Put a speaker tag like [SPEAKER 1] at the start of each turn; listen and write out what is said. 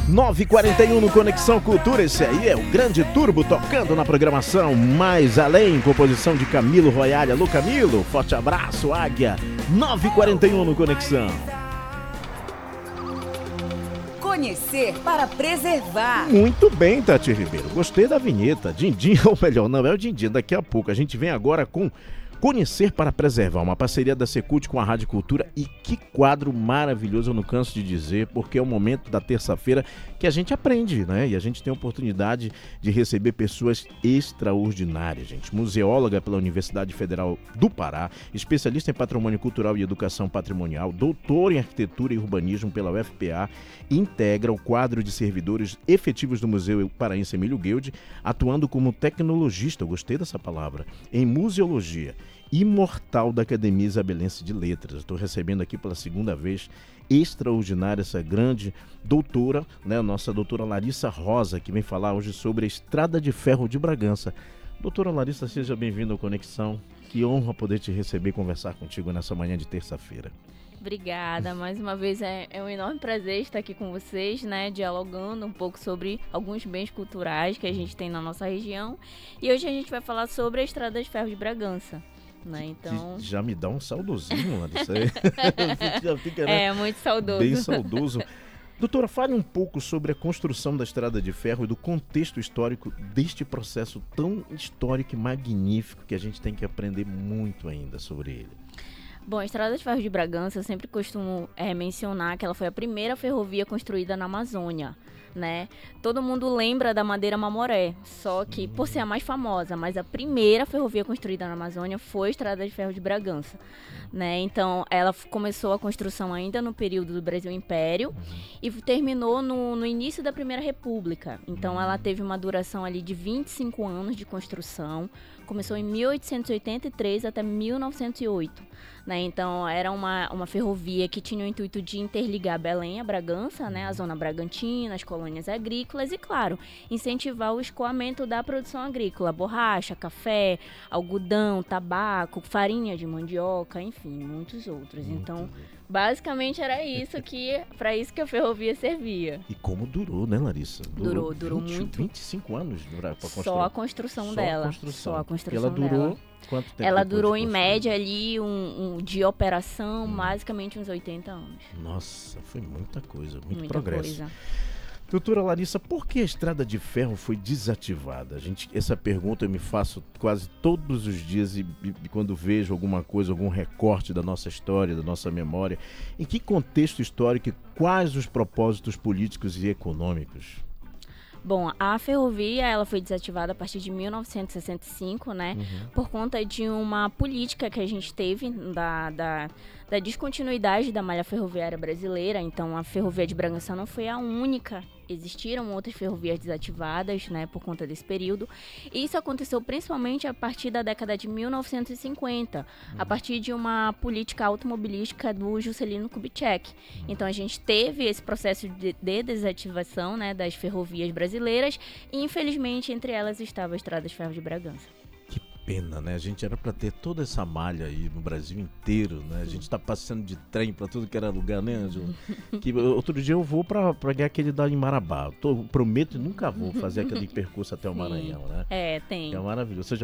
[SPEAKER 1] 9h41 no Conexão Cultura, esse aí é o Grande Turbo tocando na programação Mais Além, composição de Camilo Royale. Alô Camilo, forte abraço, Águia. 9h41 no Conexão.
[SPEAKER 2] Conhecer para preservar.
[SPEAKER 1] Muito bem, Tati Ribeiro, gostei da vinheta. Dindim, ou melhor, não é o Dindim, daqui a pouco a gente vem agora com Conhecer para Preservar, uma parceria da Secult com a Rádio Cultura. E que quadro maravilhoso, eu não canso de dizer, porque é o momento da terça-feira que a gente aprende, né? E a gente tem a oportunidade de receber pessoas extraordinárias, gente. Museóloga pela Universidade Federal do Pará, especialista em patrimônio cultural e educação patrimonial, doutora em arquitetura e urbanismo pela UFPA, integra o quadro de servidores efetivos do Museu Paraense Emílio Guild, atuando como tecnologista, eu gostei dessa palavra, em museologia. Imortal da Academia Isabelense de Letras. Estou recebendo aqui pela segunda vez, extraordinária, essa grande doutora, né, nossa doutora Larissa Rosa, que vem falar hoje sobre a Estrada de Ferro de Bragança. Doutora Larissa, seja bem-vinda ao Conexão. Que honra poder te receber e conversar contigo nessa manhã de terça-feira.
[SPEAKER 3] Obrigada, mais uma vez é um enorme prazer estar aqui com vocês, né, dialogando um pouco sobre alguns bens culturais que a gente tem na nossa região. E hoje a gente vai falar sobre a Estrada de Ferro de Bragança. Né, então...
[SPEAKER 1] Já me dá um saudosismo, Larissa. Já fica,
[SPEAKER 3] né, muito saudoso.
[SPEAKER 1] Bem saudoso. Doutora, fale um pouco sobre a construção da Estrada de Ferro e do contexto histórico deste processo tão histórico e magnífico que a gente tem que aprender muito ainda sobre ele.
[SPEAKER 3] Bom, a Estrada de Ferro de Bragança, eu sempre costumo mencionar que ela foi a primeira ferrovia construída na Amazônia, né? Todo mundo lembra da Madeira Mamoré, só que por ser a mais famosa, mas a primeira ferrovia construída na Amazônia foi a Estrada de Ferro de Bragança, né? Então, ela começou a construção ainda no período do Brasil Império e terminou no início da Primeira República. Então, ela teve uma duração ali de 25 anos de construção, começou em 1883 até 1908. Né? Então, era uma ferrovia que tinha o intuito de interligar Belém a Bragança, né? A zona Bragantina, as colônias agrícolas e, claro, incentivar o escoamento da produção agrícola, borracha, café, algodão, tabaco, farinha de mandioca, enfim, muitos outros. Então, basicamente era isso para isso que a ferrovia servia.
[SPEAKER 1] E como durou, né, Larissa?
[SPEAKER 3] Durou muito.
[SPEAKER 1] 25 anos para construir.
[SPEAKER 3] Só a construção dela. Só a construção
[SPEAKER 1] ela durou
[SPEAKER 3] dela.
[SPEAKER 1] Quanto tempo?
[SPEAKER 3] Ela durou em média ali de operação, basicamente uns 80 anos.
[SPEAKER 1] Nossa, foi muita coisa, muito
[SPEAKER 3] muita
[SPEAKER 1] progresso.
[SPEAKER 3] Coisa.
[SPEAKER 1] Doutora Larissa, por que a Estrada de Ferro foi desativada? Essa pergunta eu me faço quase todos os dias e quando vejo alguma coisa, algum recorte da nossa história, da nossa memória. Em que contexto histórico e quais os propósitos políticos e econômicos?
[SPEAKER 3] Bom, a ferrovia ela foi desativada a partir de 1965, né? Por conta de uma política que a gente teve da descontinuidade da malha ferroviária brasileira. Então, a ferrovia de Bragança não foi a única. Existiram outras ferrovias desativadas, né, por conta desse período. E isso aconteceu principalmente a partir da década de 1950, a partir de uma política automobilística do Juscelino Kubitschek. Então, a gente teve esse processo de desativação, né, das ferrovias brasileiras e, infelizmente, entre elas estava a Estrada de Ferro de Bragança.
[SPEAKER 1] Pena, né? A gente era para ter toda essa malha aí no Brasil inteiro, né? A gente tá passando de trem para tudo que era lugar, né, Ângelo? Que outro dia eu vou para ganhar aquele da em Marabá. Prometo e nunca vou fazer aquele percurso até o Maranhão, né?
[SPEAKER 3] Tem.
[SPEAKER 1] É maravilhoso.